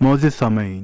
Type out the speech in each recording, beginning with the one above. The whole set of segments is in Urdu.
معزز سامعین،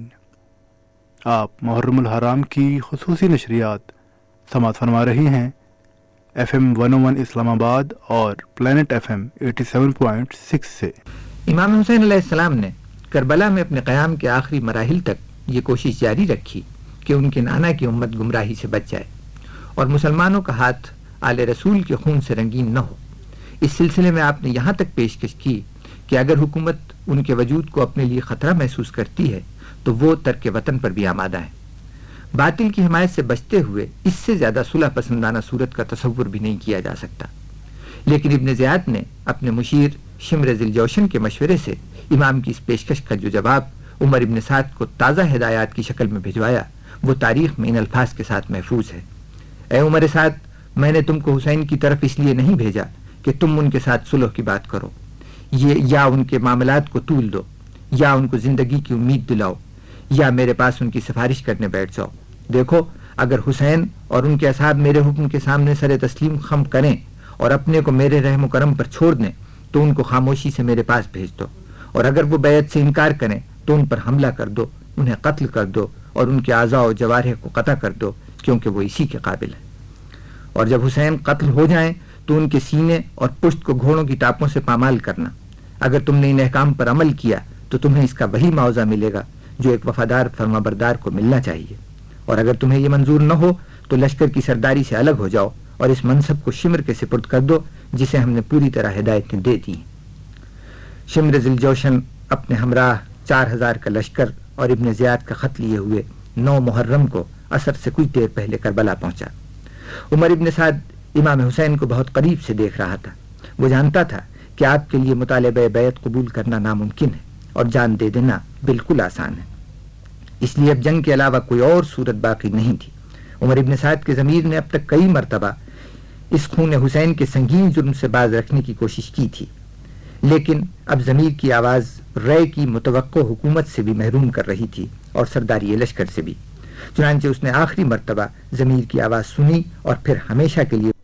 آپ محرم الحرام کی خصوصی نشریات سماعت فرما رہی ہیں FM 101 اسلام آباد اور پلانٹ FM 87.6 سے۔ امام حسین علیہ السلام نے کربلا میں اپنے قیام کے آخری مراحل تک یہ کوشش جاری رکھی کہ ان کے نانا کی امت گمراہی سے بچ جائے اور مسلمانوں کا ہاتھ آل رسول کے خون سے رنگین نہ ہو۔ اس سلسلے میں آپ نے یہاں تک پیشکش کی کہ اگر حکومت ان کے وجود کو اپنے لیے خطرہ محسوس کرتی ہے تو وہ ترک وطن پر بھی آمادہ ہیں۔ باطل کی حمایت سے بچتے ہوئے اس سے زیادہ صلح پسندانہ صورت کا تصور بھی نہیں کیا جا سکتا، لیکن ابن زیاد نے اپنے مشیر شمر ذی الجوشن کے مشورے سے امام کی اس پیشکش کا جو جواب عمر ابن سعد کو تازہ ہدایات کی شکل میں بھجوایا وہ تاریخ میں ان الفاظ کے ساتھ محفوظ ہے: اے عمر سعد، میں نے تم کو حسین کی طرف اس لیے نہیں بھیجا کہ تم ان کے ساتھ صلح کی بات کرو، یہ یا ان کے معاملات کو طول دو، یا ان کو زندگی کی امید دلاؤ، یا میرے پاس ان کی سفارش کرنے بیٹھ جاؤ۔ دیکھو، اگر حسین اور ان کے اصحاب میرے حکم کے سامنے سر تسلیم خم کریں اور اپنے کو میرے رحم و کرم پر چھوڑ دیں تو ان کو خاموشی سے میرے پاس بھیج دو، اور اگر وہ بیعت سے انکار کریں تو ان پر حملہ کر دو، انہیں قتل کر دو اور ان کے اعضاء و جوارح کو قطع کر دو، کیونکہ وہ اسی کے قابل ہیں۔ اور جب حسین قتل ہو جائیں تو ان کے سینے اور پشت کو گھوڑوں کی ٹاپوں سے پامال کرنا۔ اگر تم نے ان احکام پر عمل کیا تو تمہیں اس کا وہی معاوضہ ملے گا جو ایک وفادار فرمانبردار کو ملنا چاہیے، اور اگر تمہیں یہ منظور نہ ہو تو لشکر کی سرداری سے الگ ہو جاؤ اور اس منصب کو شمر کے سپرد کر دو جسے ہم نے پوری طرح ہدایتیں دے دی۔ شمر ذی الجوشن اپنے ہمراہ 4000 کا لشکر اور ابن زیاد کا خط لیے ہوئے 9 محرم کو عصر سے کچھ دیر پہلے کربلا پہنچا۔ عمر ابن سعد امام حسین کو بہت قریب سے دیکھ رہا تھا۔ وہ جانتا تھا کہ آپ کے لیے مطالبہ بیعت قبول کرنا ناممکن ہے اور جان دے دینا بالکل آسان ہے، اس لیے اب جنگ کے علاوہ کوئی اور صورت باقی نہیں تھی۔ عمر ابن سعد کے ضمیر نے اب تک کئی مرتبہ اس خون حسین کے سنگین جرم سے باز رکھنے کی کوشش کی تھی، لیکن اب ضمیر کی آواز رائے کی متوقع حکومت سے بھی محروم کر رہی تھی اور سرداری لشکر سے بھی۔ چنانچہ اس نے آخری مرتبہ ضمیر کی آواز سنی اور پھر ہمیشہ کے لیے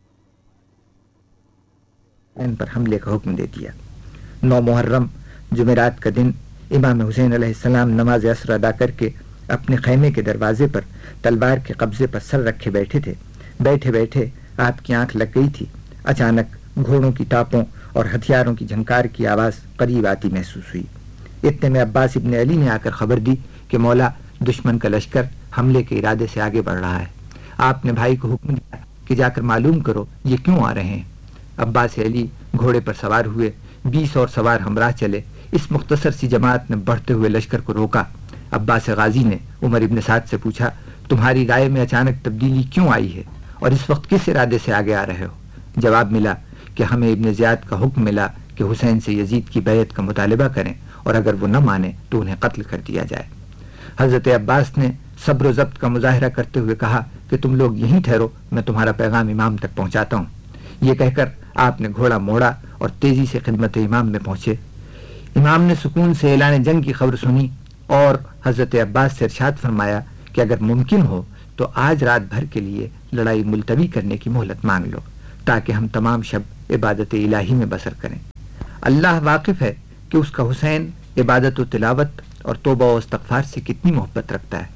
ان پر حملے کا حکم دے دیا۔ 9 محرم جمعرات کا دن امام حسین علیہ السلام نماز عصر ادا کر کے اپنے خیمے کے دروازے پر تلوار کے قبضے پر سر رکھے بیٹھے تھے۔ بیٹھے بیٹھے آپ کی آنکھ لگ گئی تھی۔ اچانک گھوڑوں کی ٹاپوں اور ہتھیاروں کی جھنکار کی آواز قریب آتی محسوس ہوئی۔ اتنے میں عباس ابن علی نے آ کر خبر دی کہ مولا، دشمن کا لشکر حملے کے ارادے سے آگے بڑھ رہا ہے۔ آپ نے بھائی کو حکم دیا کہ جا کر معلوم کرو یہ کیوں آ رہے ہیں۔ عباس علی گھوڑے پر سوار ہوئے، 20 اور سوار ہمراہ چلے۔ اس مختصر سی جماعت نے بڑھتے ہوئے لشکر کو روکا۔ عباس غازی نے عمر ابن سعد سے پوچھا، تمہاری رائے میں اچانک تبدیلی کیوں آئی ہے اور اس وقت کس ارادے سے آگے آ رہے ہو؟ جواب ملا کہ ہمیں ابن زیاد کا حکم ملا کہ حسین سے یزید کی بیعت کا مطالبہ کریں اور اگر وہ نہ مانے تو انہیں قتل کر دیا جائے۔ حضرت عباس نے صبر و ضبط کا مظاہرہ کرتے ہوئے کہا کہ تم لوگ یہیں ٹھہرو، میں تمہارا پیغام امام تک پہنچاتا ہوں۔ یہ کہہ کر آپ نے گھوڑا موڑا اور تیزی سے خدمت امام میں پہنچے۔ امام نے سکون سے اعلان جنگ کی خبر سنی اور حضرت عباس سے ارشاد فرمایا کہ اگر ممکن ہو تو آج رات بھر کے لیے لڑائی ملتوی کرنے کی مہلت مانگ لو تاکہ ہم تمام شب عبادت الہی میں بسر کریں۔ اللہ واقف ہے کہ اس کا حسین عبادت و تلاوت اور توبہ و استغفار سے کتنی محبت رکھتا ہے۔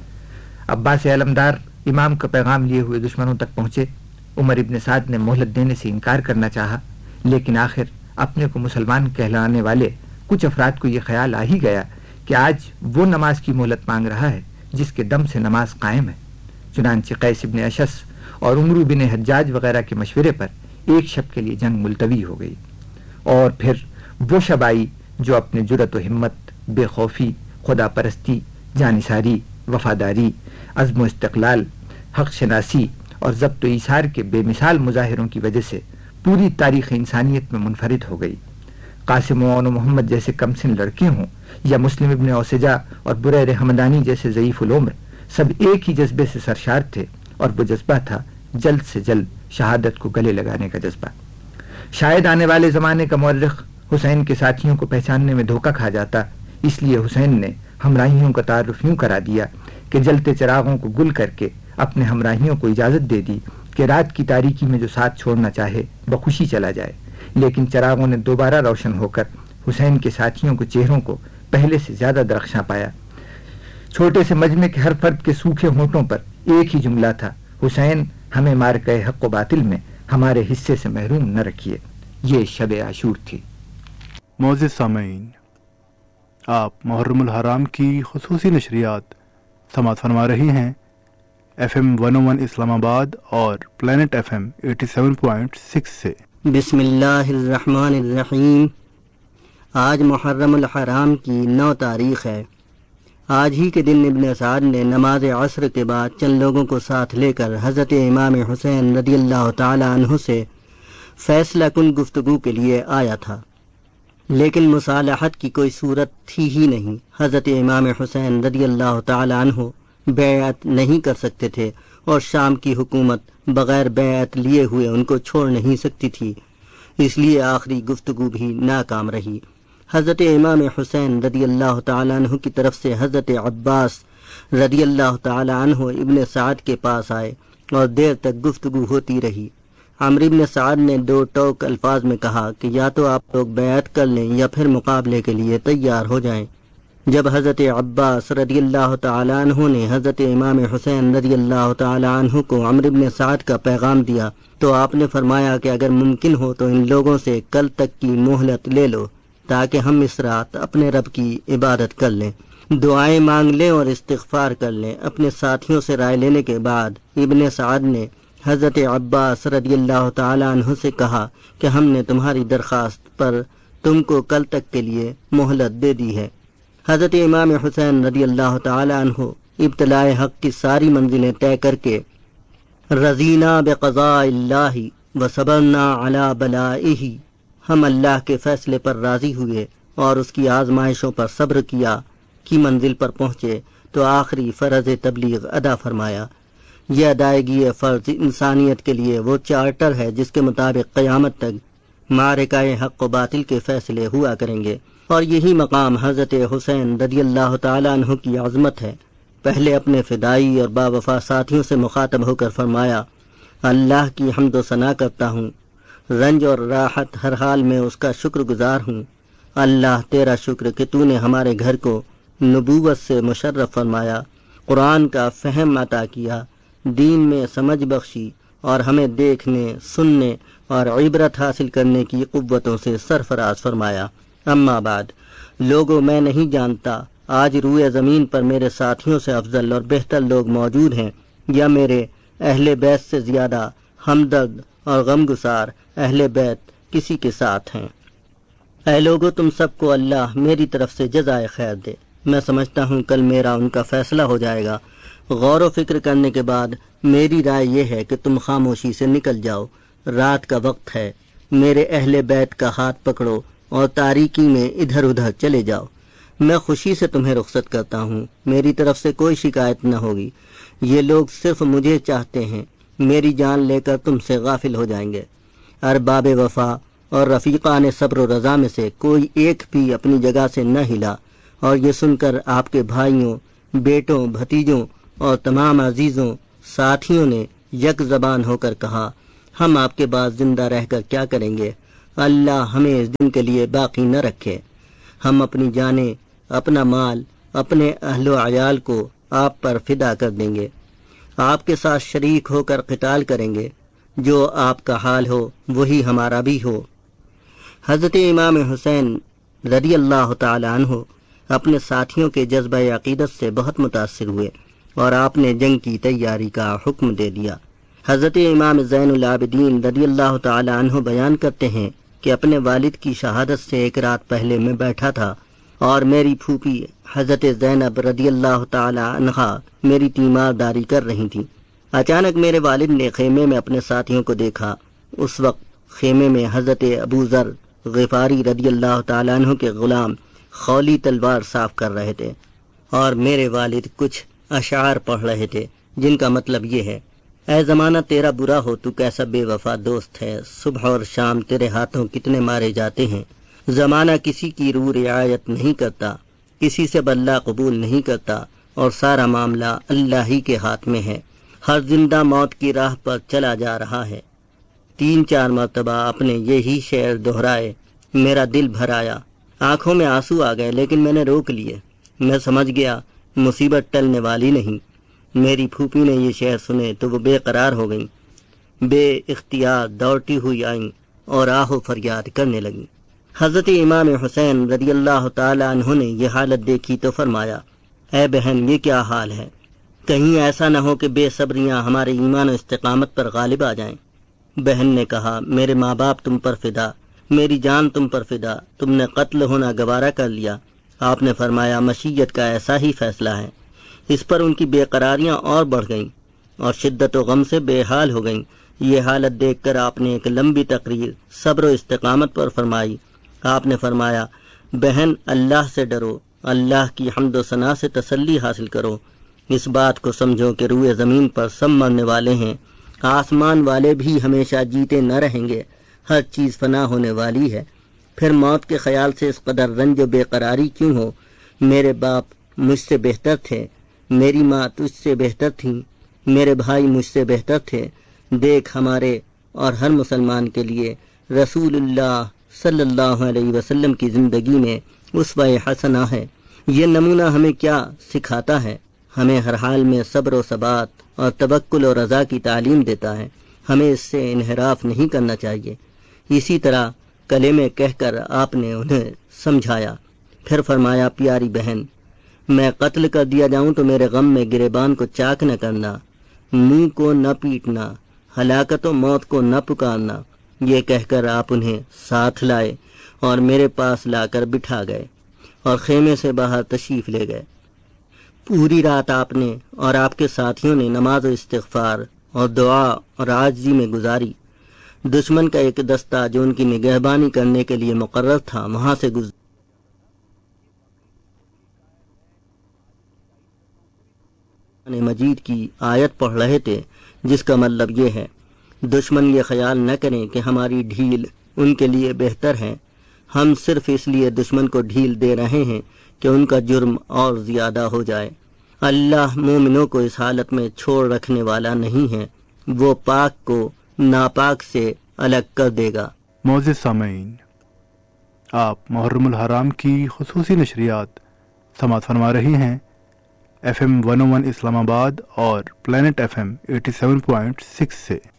عباس علمدار امام کا پیغام لیے ہوئے دشمنوں تک پہنچے۔ عمر ابن سعد نے مہلت دینے سے انکار کرنا چاہا، لیکن آخر اپنے کو مسلمان کہلانے والے کچھ افراد کو یہ خیال آ ہی گیا کہ آج وہ نماز کی مہلت مانگ رہا ہے جس کے دم سے نماز قائم ہے۔ چنانچہ قیس ابن اشس اور عمرو بن حجاج وغیرہ کے مشورے پر ایک شب کے لیے جنگ ملتوی ہو گئی، اور پھر وہ شب آئی جو اپنے جرأت و ہمت، بے خوفی، خدا پرستی، جانثاری، وفاداری، عزم و استقلال، حق شناسی اور ضبط و ایثار کے بے مثال مظاہروں کی وجہ سے پوری تاریخ انسانیت میں منفرد ہو گئی۔ قاسم و محمد جیسے کمسن لڑکے ہوں یا مسلم ابن اوسجا اور بریر حمدانی جیسے ضعیف العمر، سب ایک ہی جذبے سے سرشار تھے، اور وہ جذبہ تھا جلد سے جلد شہادت کو گلے لگانے کا جذبہ۔ شاید آنے والے زمانے کا مورخ حسین کے ساتھیوں کو پہچاننے میں دھوکہ کھا جاتا، اس لیے حسین نے ہمراہیوں کا تعارف یوں کرا دیا کہ جلتے چراغوں کو گل کر کے اپنے ہمراہیوں کو اجازت دے دی کہ رات کی تاریکی میں جو ساتھ چھوڑنا چاہے بخوشی چلا جائے، لیکن چراغوں نے دوبارہ روشن ہو کر حسین کے ساتھیوں کو چہروں کو پہلے سے زیادہ درخشاں پایا۔ چھوٹے سے مجمع کے ہر فرد کے سوکھے ہونٹوں پر ایک ہی جملہ تھا، حسین ہمیں مارکہ حق و باطل میں ہمارے حصے سے محروم نہ رکھیے۔ یہ شب عاشور تھی۔ معزز سامعین، آپ محرم الحرام کی خصوصی نشریات سماعت فرما رہی ہیں FM 101 اسلام آباد اور پلانٹ FM 87.6 سے۔ بسم اللہ الرحمن الرحیم۔ آج محرم الحرام کی 9 تاریخ ہے۔ آج ہی کے دن ابن سعد نے نماز عصر کے بعد چند لوگوں کو ساتھ لے کر حضرت امام حسین رضی اللہ تعالی عنہ سے فیصلہ کن گفتگو کے لیے آیا تھا، لیکن مصالحت کی کوئی صورت تھی ہی نہیں۔ حضرت امام حسین رضی اللہ تعالی عنہ بیعت نہیں کر سکتے تھے اور شام کی حکومت بغیر بیعت لیے ہوئے ان کو چھوڑ نہیں سکتی تھی، اس لیے آخری گفتگو بھی ناکام رہی۔ حضرت امام حسین رضی اللہ تعالی عنہ کی طرف سے حضرت عباس رضی اللہ تعالی عنہ ابن سعد کے پاس آئے اور دیر تک گفتگو ہوتی رہی۔ عمرو ابن سعد نے 2 ٹوک الفاظ میں کہا کہ یا تو آپ لوگ بیعت کر لیں یا پھر مقابلے کے لیے تیار ہو جائیں۔ جب حضرت عباس رضی اللہ تعالی عنہ نے حضرت امام حسین رضی اللہ تعالی عنہ کو عمرو ابن سعد کا پیغام دیا تو آپ نے فرمایا کہ اگر ممکن ہو تو ان لوگوں سے کل تک کی مہلت لے لو تاکہ ہم اس رات اپنے رب کی عبادت کر لیں، دعائیں مانگ لیں اور استغفار کر لیں۔ اپنے ساتھیوں سے رائے لینے کے بعد ابن سعد نے حضرت عباس رضی اللہ تعالی عنہ سے کہا کہ ہم نے تمہاری درخواست پر تم کو کل تک کے لیے مہلت دے دی ہے۔ حضرت امام حسین رضی اللہ تعالی عنہ ابتلاء حق کی ساری منزلیں طے کر کے رضینا بقضاء اللہ وصبرنا علی بلائہ، ہم اللہ کے فیصلے پر راضی ہوئے اور اس کی آزمائشوں پر صبر کیا کی منزل پر پہنچے تو آخری فرض تبلیغ ادا فرمایا۔ یہ ادائیگی فرض انسانیت کے لیے وہ چارٹر ہے جس کے مطابق قیامت تک معرکہ حق و باطل کے فیصلے ہوا کریں گے، اور یہی مقام حضرت حسین رضی اللہ تعالی عنہ کی عظمت ہے۔ پہلے اپنے فدائی اور باوفا ساتھیوں سے مخاطب ہو کر فرمایا، اللہ کی حمد و ثنا کرتا ہوں، رنج اور راحت ہر حال میں اس کا شکر گزار ہوں۔ اللہ تیرا شکر کہ تو نے ہمارے گھر کو نبوت سے مشرف فرمایا، قرآن کا فہم عطا کیا، دین میں سمجھ بخشی اور ہمیں دیکھنے، سننے اور عبرت حاصل کرنے کی قوتوں سے سرفراز فرمایا۔ اما بعد، لوگوں میں نہیں جانتا آج روئے زمین پر میرے ساتھیوں سے افضل اور بہتر لوگ موجود ہیں یا میرے اہل بیت سے زیادہ ہمدرد اور غمگسار اہل بیت کسی کے ساتھ ہیں۔ اے لوگو، تم سب کو اللہ میری طرف سے جزائے خیر دے۔ میں سمجھتا ہوں کل میرا ان کا فیصلہ ہو جائے گا۔ غور و فکر کرنے کے بعد میری رائے یہ ہے کہ تم خاموشی سے نکل جاؤ، رات کا وقت ہے، میرے اہل بیت کا ہاتھ پکڑو اور تاریکی میں ادھر ادھر چلے جاؤ۔ میں خوشی سے تمہیں رخصت کرتا ہوں، میری طرف سے کوئی شکایت نہ ہوگی۔ یہ لوگ صرف مجھے چاہتے ہیں، میری جان لے کر تم سے غافل ہو جائیں گے۔ ارباب وفا اور رفیقان صبر و رضا میں سے کوئی ایک بھی اپنی جگہ سے نہ ہلا، اور یہ سن کر آپ کے بھائیوں، بیٹوں، بھتیجوں اور تمام عزیزوں ساتھیوں نے یک زبان ہو کر کہا، ہم آپ کے بعد زندہ رہ کر کیا کریں گے؟ اللہ ہمیں اس دن کے لیے باقی نہ رکھے۔ ہم اپنی جانیں، اپنا مال، اپنے اہل و عیال کو آپ پر فدا کر دیں گے، آپ کے ساتھ شریک ہو کر قتال کریں گے، جو آپ کا حال ہو وہی ہمارا بھی ہو۔ حضرت امام حسین رضی اللہ تعالی عنہ اپنے ساتھیوں کے جذبہ عقیدت سے بہت متاثر ہوئے اور آپ نے جنگ کی تیاری کا حکم دے دیا۔ حضرت امام زین العابدین رضی اللہ تعالی عنہ بیان کرتے ہیں کہ اپنے والد کی شہادت سے ایک رات پہلے میں بیٹھا تھا اور میری پھوپھی حضرت زینب رضی اللہ تعالی عنہا میری تیمارداری کر رہی تھیں۔ اچانک میرے والد نے خیمے میں اپنے ساتھیوں کو دیکھا۔ اس وقت خیمے میں حضرت ابو ذر غفاری رضی اللہ تعالی عنہ کے غلام خولی تلوار صاف کر رہے تھے اور میرے والد کچھ اشعار پڑھ رہے تھے جن کا مطلب یہ ہے، اے زمانہ تیرا برا ہو، تو کیسا بے وفا دوست ہے، صبح اور شام تیرے ہاتھوں کتنے مارے جاتے ہیں، زمانہ کسی کی روح رعایت نہیں کرتا، کسی سے بدلہ قبول نہیں کرتا اور سارا معاملہ اللہ ہی کے ہاتھ میں ہے، ہر زندہ موت کی راہ پر چلا جا رہا ہے۔ 3-4 مرتبہ اپنے یہی شعر دہرائے، میرا دل بھر آیا، آنکھوں میں آنسو آ گئے، لیکن میں نے روک لیے۔ میں سمجھ گیا مصیبت ٹلنے والی نہیں۔ میری پھوپھی نے یہ شعر سنے تو وہ بے قرار ہو گئیں، بے اختیار دوڑتی ہوئی آئیں اور آہ و فریاد کرنے لگیں۔ حضرت امام حسین رضی اللہ تعالی عنہ نے یہ حالت دیکھی تو فرمایا، اے بہن، یہ کیا حال ہے؟ کہیں ایسا نہ ہو کہ بے صبریاں ہمارے ایمان و استقامت پر غالب آ جائیں۔ بہن نے کہا، میرے ماں باپ تم پر فدا، میری جان تم پر فدا، تم نے قتل ہونا گوارا کر لیا۔ آپ نے فرمایا، مشیت کا ایسا ہی فیصلہ ہے۔ اس پر ان کی بے قراریاں اور بڑھ گئیں اور شدت و غم سے بے حال ہو گئیں۔ یہ حالت دیکھ کر آپ نے ایک لمبی تقریر صبر و استقامت پر فرمائی۔ آپ نے فرمایا، بہن، اللہ سے ڈرو، اللہ کی حمد و ثنا سے تسلی حاصل کرو۔ اس بات کو سمجھو کہ روئے زمین پر سب مرنے والے ہیں، آسمان والے بھی ہمیشہ جیتے نہ رہیں گے، ہر چیز فنا ہونے والی ہے۔ پھر موت کے خیال سے اس قدر رنج و بے قراری کیوں ہو؟ میرے باپ مجھ سے بہتر تھے، میری ماں تجھ سے بہتر تھیں، میرے بھائی مجھ سے بہتر تھے۔ دیکھ، ہمارے اور ہر مسلمان کے لیے رسول اللہ صلی اللہ علیہ وسلم کی زندگی میں اسوہ حسنہ ہے۔ یہ نمونہ ہمیں کیا سکھاتا ہے؟ ہمیں ہر حال میں صبر و ثبات اور توکل و رضا کی تعلیم دیتا ہے۔ ہمیں اس سے انحراف نہیں کرنا چاہیے۔ اسی طرح کلمے کہہ کر آپ نے انہیں سمجھایا۔ پھر فرمایا، پیاری بہن، میں قتل کر دیا جاؤں تو میرے غم میں گریبان کو چاک نہ کرنا، منہ کو نہ پیٹنا، ہلاکت و موت کو نہ پکارنا۔ یہ کہہ کر آپ انہیں ساتھ لائے اور میرے پاس لا کر بٹھا گئے اور خیمے سے باہر تشریف لے گئے۔ پوری رات آپ نے اور آپ کے ساتھیوں نے نماز و استغفار اور دعا اور عاجزی میں گزاری۔ دشمن کا ایک دستہ جو ان کی نگہبانی کرنے کے لیے مقرر تھا وہاں سے گزرا۔ مجید کی آیت پڑھ رہے تھے، جس کا مطلب یہ ہے، دشمن یہ خیال نہ کریں کہ ہماری ڈھیل ان کے لیے بہتر ہے، ہم صرف اس لیے دشمن کو ڈھیل دے رہے ہیں کہ ان کا جرم اور زیادہ ہو جائے۔ اللہ مومنوں کو اس حالت میں چھوڑ رکھنے والا نہیں ہے، وہ پاک کو ناپاک سے الگ کر دے گا۔ معزز سامعین، آپ محرم الحرام کی خصوصی نشریات سماعت فرما رہی ہیں FM 101 اسلام آباد اور پلانٹ FM 87.6 سے۔